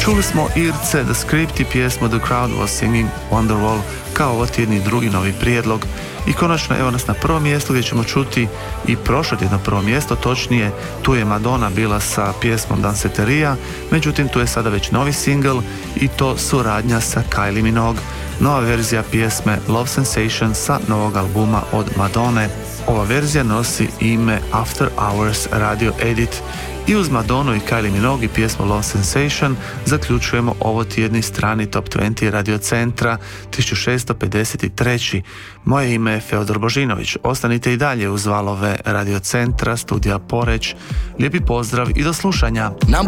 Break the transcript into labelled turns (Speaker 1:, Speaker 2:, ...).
Speaker 1: Čuli smo Irce, The Script i pjesmu The Crowd Was Singing Wonderwall kao ovo tjedni drugi novi prijedlog. I konačno evo nas na prvom mjestu gdje ćemo čuti i prošlo tjedno prvo mjesto, točnije tu je Madonna bila sa pjesmom Danceteria, međutim tu je sada već novi single i to suradnja sa Kylie Minogue, nova verzija pjesme Love Sensation sa novog albuma od Madone. Ova verzija nosi ime After Hours Radio Edit. I uz Madonu i Kylie Minogue i pjesmu Love Sensation zaključujemo ovo tjedni strani Top 20 Radio Centra 1653. Moje ime je Feodor Božinović. Ostanite i dalje uz valove Radio Centra, studija Poreć. Lijepi pozdrav i do slušanja.
Speaker 2: Number